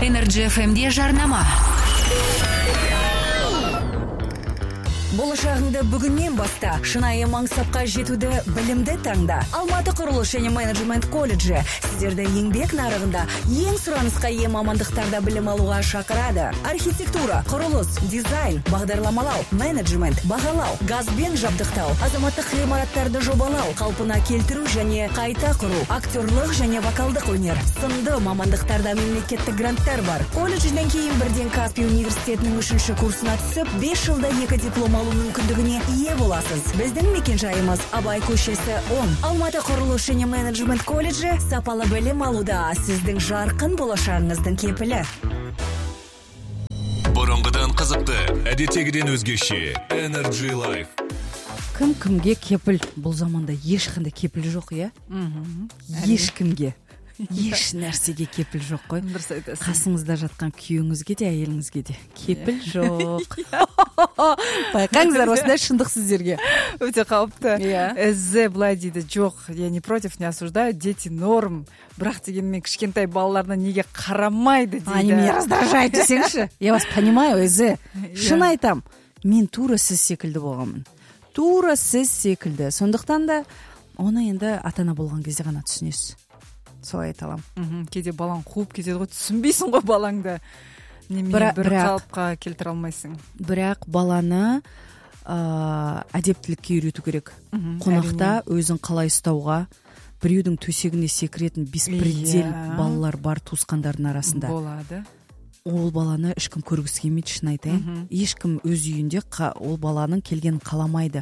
Energy FM'де жарнама. Болашағыңды бүгіннен баста. Шынайы маңсапқа жетуді білімді таңда. Алматы құрылыс және менеджмент колледжі сіздерді еңбек нарығында ең сұранысқа ие мамандықтарда білім алуға шақырады. Архитектура, құрылыс, дизайн, бағдарламалау, менеджмент, бағалау, газбен жабдықтау, азаматтық ғимараттарды жобалау, қалпына келтіру және қайта құру, актерлық және вокалдық өнер, сынды мамандықтарда мемлекеттік гранттар бар. Колледжден кейін бірден Каспий университетінің 3-ші курсына түсіп, 5 жылда 2 диплом алу мүмкіндігіне ие боласыз. Біздің мекенжайымыз Абай көшесі 10. Алматы құрылыс және менеджмент колледжі сапалы білім алуда сіздің жарқын болашағыңыздың кепілі. Бұрынғыдан қызықты, әдеттегіден өзгеше. Energy Life. Кім-кімге кепіл? Бұл заманда ешқандай кепіл жоқ, иә? Ешкімге. Еш нәрсеге кепіл жоқ қой. Қасыңызда жатқан күйеуіңізге де, әйеліңізге де кепіл жоқ. Байқаңыздар, осындай шындық сіздерге. Өте қауіпті. Эззе былай дейді, жоқ, я не против, не осуждаю, дети норм. Бірақ дегенмен кішкентай балаларына неге қарамайды дейді. Они меня раздражают десеңші. Я вас понимаю, Эззе. Шын айтам, мен тура сіз секілді болғанмын. Тура сіз секілді. Сондықтан да оны енді ата-ана болған кезде ғана түсінесіз. Солай айта аламын. Кейде балаң қуып кетеді ғой, түсінбейсің ғой балаңды. Немене бір қалыпқа келтіре алмайсың. Бірақ баланы әдептілікке үйрету керек. Қонақта өзін қалай ұстауға, біреудің төсегіне секіретін беспредел балалар бар туысқандардың арасында. Болады. Ол баланы ешкім көргісі келмейді, шын айтайын. Ешкім өз үйінде ол баланың келгенін қаламайды.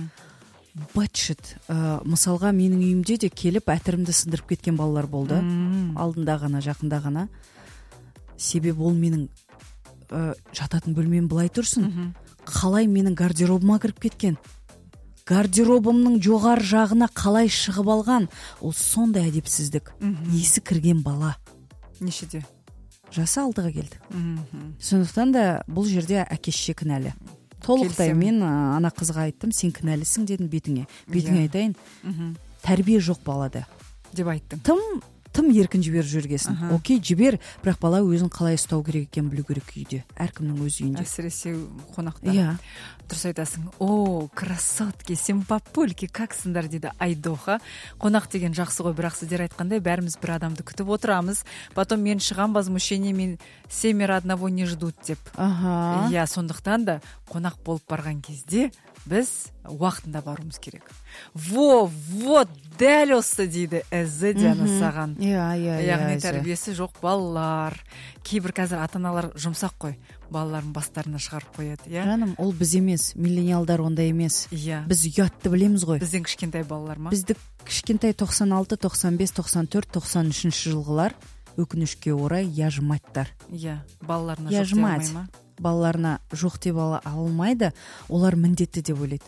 Бачыт, мысалға менің үйімде де келіп әтірімді сындырып кеткен балалар болды. Алдында ғана, жақында ғана. Себебі ол менің жататын бөлмем былай тұрсын. Қалай менің гардеробыма кіріп кеткен. Гардеробымның жоғар жағына қалай шығып алған. Ол сондай әдепсіздік. Есі кірген бала. Нешеде? Жасы 6-ға келді. Сондықтан да бұл жерде әке-шеше кінәлі. Толықтай мен ана қызға айттым, сен кінәлісің дедім бетіңе. Бетіңе айтайын, тәрбие жоқ балада. Деп айттың. Тым еркін жібер жүргесін. Окей, жібер, бірақ бала өзін қалай ұстау керек екен білу керек үйде. Әркімнің өз үйінде. Әсіресе қонақта. Дұрыс айтасың. О, красотки, симпапульки, каксыңдар дейді Айдоха. Қонақ деген жақсы ғой, бірақ сіздер айтқандай бәріміз бір адамды күтіп отырамыз. Потом мен шығам возмущение, мен 7 одного не ждут деп. Сондықтан да қонақ болып барған кезде біз уақытында баруымыз керек. Вот, дәл осы дейді Эззе Диана саған. Яғни тәрбиесі жоқ балалар. Кейбір қазір ата-аналар жұмсақ қой. Балаларын бастарына шығарып қояды. Жаным, ол біз емес, миллениалдар ондай емес. Біз ұятты білеміз ғой. Біздің кішкентай балалар ма? Бізді кішкентай 96, 95, 94, 93 жылғылар өкінішке орай яжматтар. Балаларына жоқ деп алмай ма? Балаларына жоқ деп алмайды, олар міндетті деп ойлайды.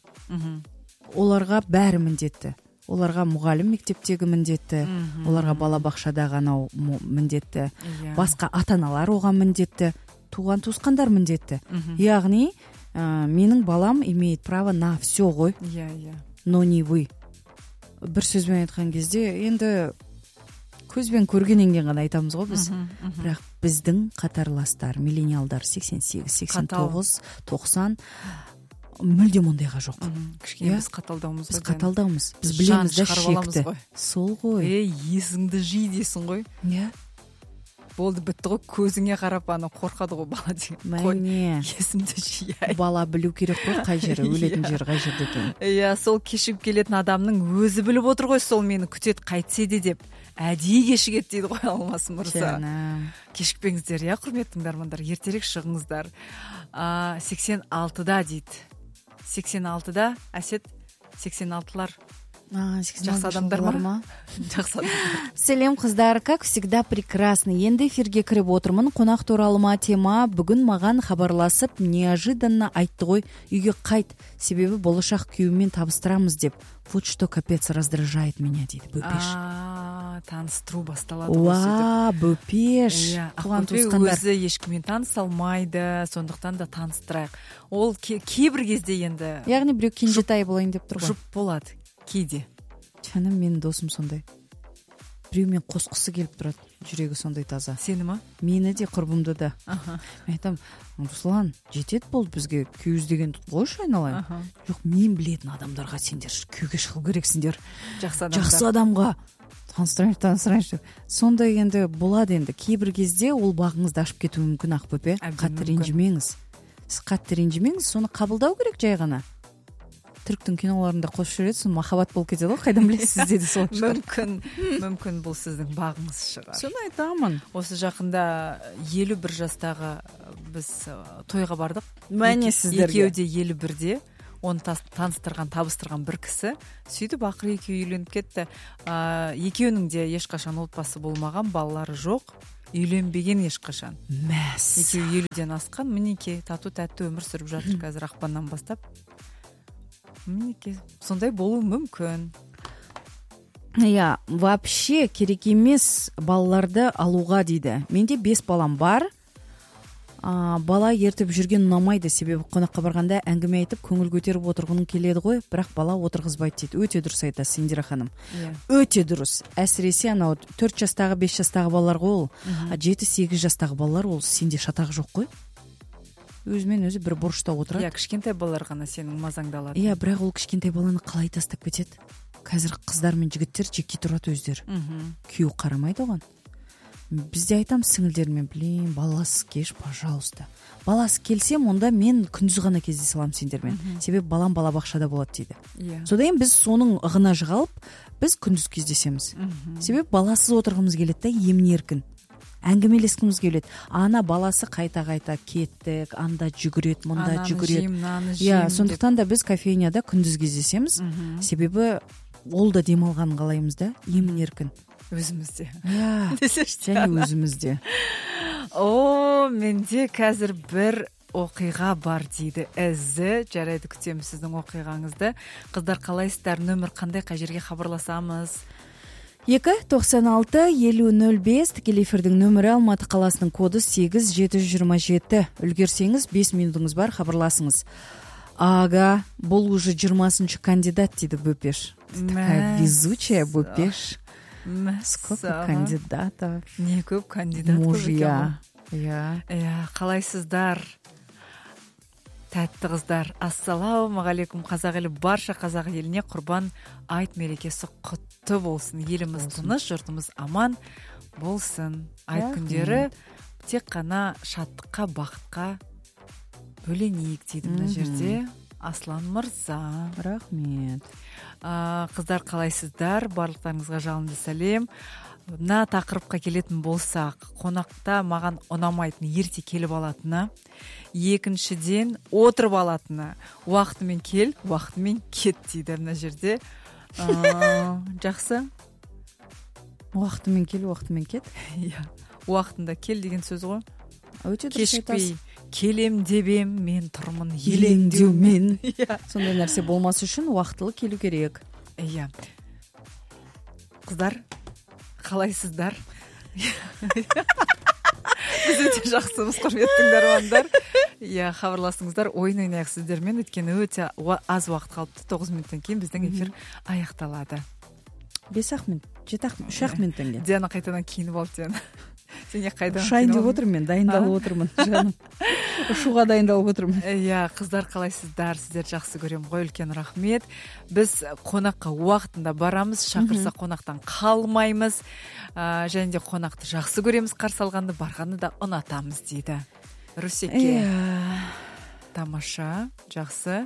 Оларға бәрі міндетті. Оларға мұғалім мектептегі міндетті, оларға балабақшада ғана міндетті, басқа ата-аналар оған міндетті, туған туысқандар міндетті. Яғни, менің балам имеет право на все ғой, но не вы. Бір сөзбен айтқан кезде, енді көзбен көргеннен кейін ғана айтамыз ғой біз. Бірақ біздің қатарластар, миллениалдар 88, 89, 90 мүлдем ондайға жоқ. Кішкене біз қаталдаумыз. Біз қаталдаумыз. Біз білеміз да шекті. Сол ғой. Есіңді жи дейсің ғой. Болды, бітті ғой, көзіңе қарап аны қорқады ғой бала деген. Қой, есімді жи. Бала білу керек қой, қай жері, өлетін жері қай жерде екен. Сол кешігіп келетін адамның өзі біліп отыр ғой, сол мені күтеді қайтсе де деп. Әдейі кешігеді дейді ғой Алмас мырза. Кешікпеңіздер, құрметті тыңдармандар, ертерек шығыңыздар. 86-да дейді. 86-да, Әсет, 86-лар жақсы адамдар ма? Жақсы адамдар. Сәлем қыздар, как всегда прекрасно. Енді эфирге кіріп отырмын. Қонақ туралы тема бүгін маған хабарласып, неожиданно айтты ғой, үйге қайт, себебі болашақ күйеумен табыстырамыз деп. Вот что капец раздражает меня дейді Бөпеш. Таныстыру басталады. Бөпеш. Өзі ешкіммен таныса алмайды, сондықтан да таныстырайық. Ол кейбір кезде енді. Яғни біреу кенжетай болайын деп тұр ғой. Жұп болады. Кейде. Жаным, менің досым сондай. біреумен қосқысы келіп тұрады, жүрегі сондай таза. Сені ма? Мені де, құрбымды да. Мен айтамын, Руслан, жетеді болды бізге күйеу іздегенді қойшы айналайын. Жоқ, мен білетін адамдарға сендер күйеуге шығу керексіңдер. Жақсы адамға таныстырайыншы. Сондай енді болады енді. Кейбір кезде ол бағыңызды ашып кетуі мүмкін, Ақбөпе. Қатты ренжімеңіз. Сіз қатты ренжімеңіз, соны қабылдау керек жай ғана. Түріктің киноларында қосып жүреді, соны махаббат болып кетеді ғой, қайдан білесіз деді сол шығар. Мүмкін бұл сіздің бағыңыз шығар. Соны айтамын. Осы жақында 51 жастағы біз тойға бардық. Мәне сіздерге. Екеуі де 51-де. Оны таныстырған, табыстырған бір кісі. Сөйтіп ақыры екеуі үйленіп кетті. Екеуінің де ешқашан отбасы болмаған, балалары жоқ. Үйленбеген ешқашан. Мәс. Екеуі 50-ден асқан, мінекей тату тәтті өмір сүріп жатыр қазір ақпаннан бастап. Мінекей, сондай болуы мүмкін. Иә, вообще керек емес балаларды алуға дейді. Менде 5 балам бар. Бала ертіп жүрген ұнамайды, себебі қонаққа барғанда әңгіме айтып көңіл көтеріп отырғының келеді ғой, бірақ бала отырғызбайды дейді. Өте дұрыс айтасыз, Индира ханым. Өте дұрыс. Әсіресе анау 4 жастағы, 5 жастағы балалар ғой ол. 7-8 жастағы балалар ол сенде шатақ жоқ қой. Өзімен өзі бір бұрышта отырады. Иә, кішкентай балалар ғана сенің мазаңды алады. Иә, бірақ ол кішкентай баланы қалай тастап кетеді? Қазір қыздар мен жігіттер жеке тұрады өздері. Күйеу қарамайды оған. Бізде айтамыз сіңілдермен, блин, баласы кеш, пожалуйста. Баласы келсем, онда мен күндіз ғана кездесе аламын сендермен. Себебі балам балабақшада болады дейді. Содан біз соның ығына жығалып, біз күндіз кездесеміз. Себебі баласыз отырғымыз келеді, емін еркін. Әңгімелескіміз келеді. Ана баласы қайта-қайта кеттік, анда жүгіреді, мұнда жүгіреді. Иә, сондықтан да біз кофейняда күндіз кездесеміз. Себебі ол да демалғанын қалаймыз да, емін еркін. Өзімізде. Иә, және өзімізде. Менде қазір бір оқиға бар дейді. Жарайды, күтеміз сіздің оқиғаңызды. Қыздар, қалайсыздар? Нөмір қандай, қай жерге хабарласамыз? 2-96-50-05 тікелей эфирдің нөмірі, Алматы қаласының коды 8727. Үлгерсеңіз 5 минутыңыз бар, хабарласыңыз. Ага, бұл уже 20-шы кандидат дейді Бөпеш. Такая везучая Бөпеш. Сколько кандидатов. Не көп кандидат. Мужья. Қалайсыздар? Тәтті қыздар, ассалаумағалейкум. Қазақ елі, барша қазақ еліне құрбан айт мерекесі құтты болсын. Еліміз тыныш, жұртымыз аман болсын. Айт күндері тек қана шаттыққа, бақытқа бөленейік дейді мына жерде. Аслан мырза. Рахмет. Қыздар, қалайсыздар? Барлықтарыңызға жалынды сәлем. Мына тақырыпқа келетін болсақ, қонақта маған ұнамайтын ерте келіп алатыны, екіншіден отырып алатыны, уақытымен кел, уақытымен кет дейді мына жерде. Жақсы? Уақытымен кел, уақытымен кет? Иә. Уақытында кел деген сөз ғой. Өте дұрыс айтасыз. Келем дебем, мен тұрмын елеңдеумен. Сондай нәрсе болмас үшін уақытылы келу керек. Иә. Қыздар, қалайсыздар? Біз өте жақсымыз, құрметті тыңдармандар. Иә, хабарласыңыздар, ойын ойнайық сіздермен, өйткені өте аз уақыт қалыпты. 9 минуттан кейін біздің эфир аяқталады. 5 минут, 3 минуттан кейін. Диана қайтадан киініп алды, Диана. Сен қайдан ұшайын деп отырмын, мен дайындалып отырмын. Ұшуға дайындалып отырмын. Иә, қыздар, қалайсыздар? Сіздер жақсы көрем ғой, үлкен рахмет. Біз қонаққа уақытында барамыз, шақырса қонақтан қалмаймыз. Және де қонақты жақсы көреміз, қарсы алғанды, барғанды да ұнатамыз дейді. Русеке. Тамаша, жақсы.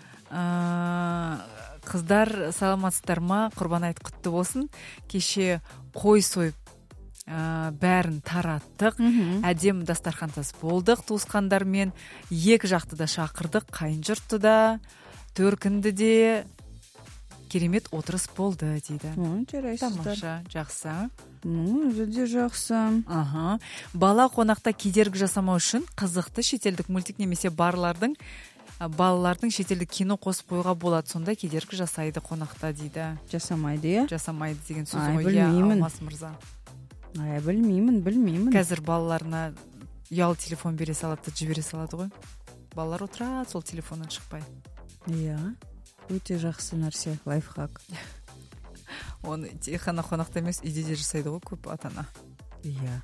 Қыздар, саламатсыздар ма? Құрбан айт құтты болсын. Кеше қой сойып бәрін тараттық, әдем дастархан тас болдық туысқандармен, екі жақты да шақырдық, қайын жұртты да, төркінді де, керемет отырыс болды дейді. Тамаша, жақсы. Өзі де жақсы. Бала қонақта кедергі жасамау үшін қызықты шетелдік мультик немесе балалардың шетелдік кино қосып қойға болады, сонда кедергі жасайды қонақта дейді. Жасамайды, иә? Жасамайды деген сөз ғой. Білмеймін. Алмас мырза. Білмеймін. Қазір балаларына ұялы телефон бере салады, жібере салады ғой. Балалар отырады, сол телефоннан шықпай. Иә, өте жақсы нәрсе, лайфхак. оны тек қана қонақта емес үйде де жасайды ғой көп ата ана. Иә.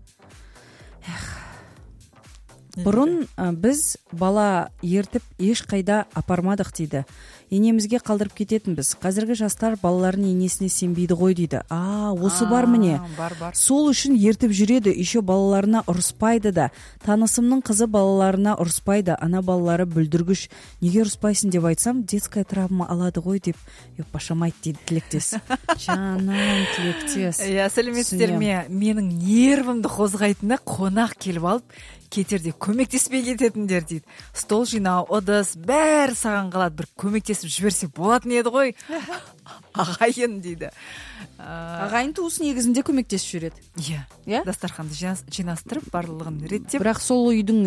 Бұрын біз бала ертіп ешқайда апармадық дейді. Енемізге қалдырып кететінбіз. Қазіргі жастар балаларын енесіне сенбейді ғой дейді. Осы бар міне. Бар. Сол үшін ертіп жүреді, еще балаларына ұрыспайды да. Танысымның қызы балаларына ұрыспайды. Ана балалары бүлдіргіш. Неге ұрыспайсың деп айтсам, детская травма алады ғой деп пашамайды дейді тілектес. Жаным тілектес. Сәлеметсіздер ме? Менің нервімді қозғайтыны қонақ келіп алып кетерде көмектеспей кететіндер дейді. Стол жинау, ыдыс, бәрі саған қалады. Бір көмектесіп жіберсе болатын еді ғой. Ағайын дейді. Ағайын туыс негізінде көмектесіп жүреді. Иә. Дастарханды жинастырып, барлығын реттеп. Бірақ сол үйдің